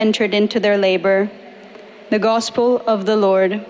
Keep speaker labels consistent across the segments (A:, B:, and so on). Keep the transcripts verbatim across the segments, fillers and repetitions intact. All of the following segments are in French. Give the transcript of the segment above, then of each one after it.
A: entered into their labor. The Gospel of the Lord.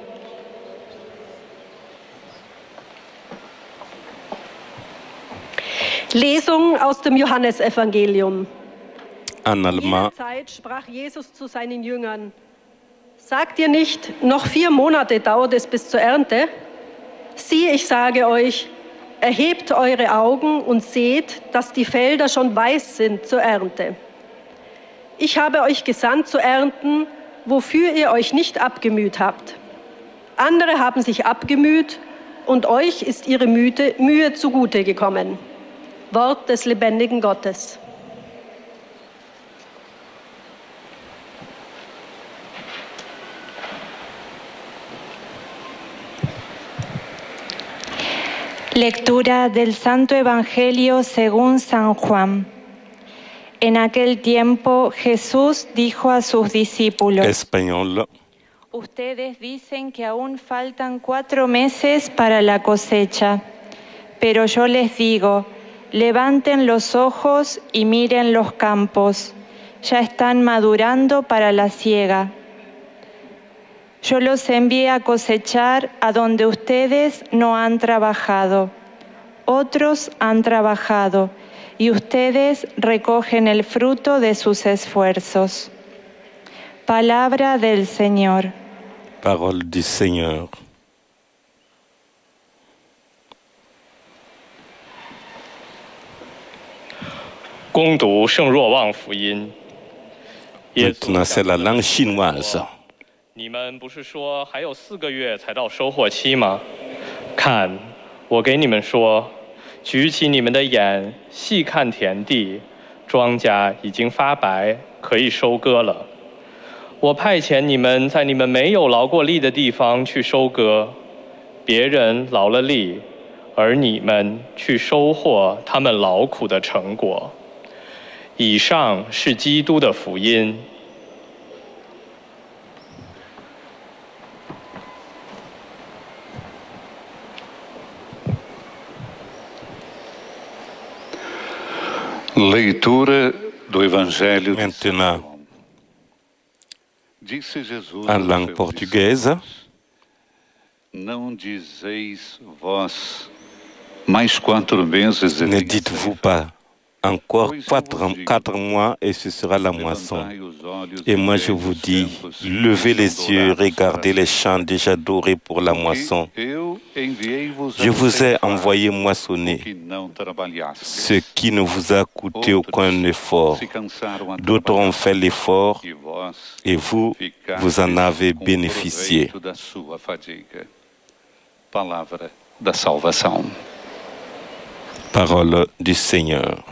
B: Lesung aus dem Johannesevangelium.
C: En
B: In jener
C: allemand,
B: Zeit sprach Jesus zu seinen Jüngern: Sagt ihr nicht, noch vier Monate dauert es bis zur Ernte? Siehe, ich sage euch, erhebt eure Augen und seht, dass die Felder schon weiß sind zur Ernte. Ich habe euch gesandt zu ernten, wofür ihr euch nicht abgemüht habt. Andere haben sich abgemüht und euch ist ihre Mühe, Mühe zugute gekommen. Wort des lebendigen Gottes.
D: Lectura del Santo Evangelio según San Juan. En aquel tiempo Jesús dijo a sus discípulos:
C: espagnol,
D: Ustedes dicen que aún faltan cuatro meses para la cosecha, pero yo les digo, levanten los ojos y miren los campos, ya están madurando para la siega. Yo los envié a cosechar a donde ustedes no han trabajado. Otros han trabajado y ustedes recogen el fruto de sus esfuerzos. Palabra del Señor.
C: parole du Seigneur.
E: 攻读圣若望福音。耶稣
C: Maintenant, c'est la langue chinoise.
E: 你们不是说还有四个月才到收获期吗？看，我给你们说，举起你们的眼，细看田地，庄稼已经发白，可以收割了。我派遣你们在你们没有劳过力的地方去收割，别人劳了力，而你们去收获他们劳苦的成果。以上是基督的福音。
F: Leitura do Evangelho de São
C: Maintenant,
F: João. Disse Jesus
C: en
F: aos
C: langue
F: seus
C: portugaise,
F: discípulos: Não dizeis vós mais quatro meses e
C: ne
F: vem a
C: dites-vous
F: ceifa?
C: pas encore quatre, quatre mois et ce sera la moisson.
F: Levantai os olhos
C: Et moi
F: e
C: je
F: vei
C: vous
F: os
C: dis,
F: campos
C: levez
F: que
C: les
F: são
C: yeux,
F: dourados para
C: regardez les champs déjà dorés pour la moisson.
F: Porque eu enviei-vos a
C: Je vous ai
F: ceifar
C: envoyé
F: o
C: moissonner
F: que não trabalhastes.
C: ce qui ne vous a coûté aucun effort.
F: se cansaram a
C: D'autres ont fait l'effort
F: e vós
C: et vous,
F: ficastes
C: vous en avez
F: com o
C: bénéficié.
F: proveito da sua fadiga. Palavra da salvação.
C: Parole du Seigneur.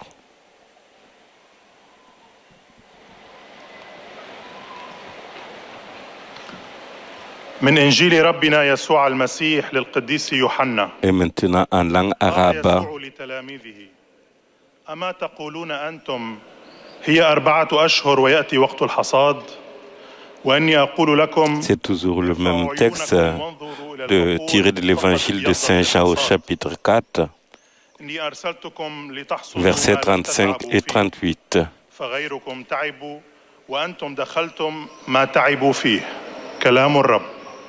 G: من إنجيل ربنا يسوع المسيح للقديس يوحنا.
C: Et maintenant en langue
G: قال
C: arabe,
G: يسوع لتلاميذه: أما تقولون أنتم هي أربعة أشهر ويأتي وقت الحصاد وإني أقول لكم
C: c'est toujours le même texte de, tiré de l'évangile de Saint Jean au chapitre quatre,
G: إني أرسلتكم لتحصدوا
C: versets
G: ما لم
C: trente-cinq
G: تتعبوا
C: et
G: فيه.
C: trente-huit.
G: فغيركم تعبوا وأنتم دخلتم ما تعبوا فيه. كلام الرب.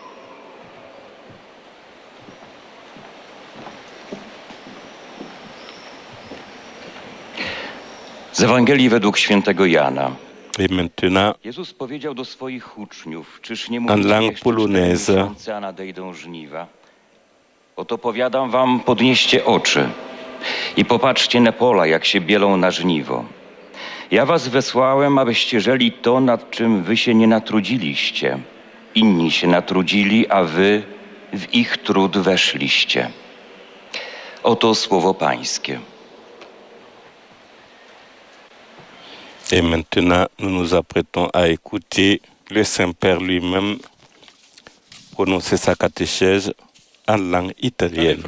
H: Z Ewangelii według świętego Jana.
C: Et maintenant,
H: Jezus powiedział do swoich uczniów: Czyż nie
C: en
H: mówicie
C: langue
H: jeszcze cztery
C: polonaise,
H: miesiące, a nadejdą żniwa? Oto powiadam wam, podnieście oczy i popatrzcie na pola, jak się bielą na żniwo. Ja was wysłałem, abyście żeli to, nad czym wy się nie natrudziliście. Inni się natrudzili, a wy w ich trud weszliście. Oto słowo Pańskie.
C: et maintenant nous nous apprêtons à écouter le Saint-Père lui-même prononcer sa catéchèse en langue italienne.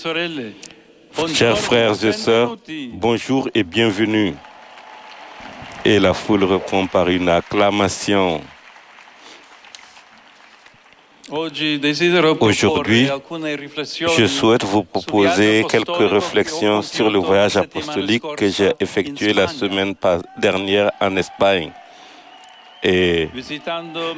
C: Chers frères et sœurs, bonjour et bienvenue. Et la foule répond par une acclamation. Aujourd'hui, je souhaite vous proposer quelques réflexions sur le voyage apostolique que j'ai effectué la semaine dernière en Espagne. et
F: visitando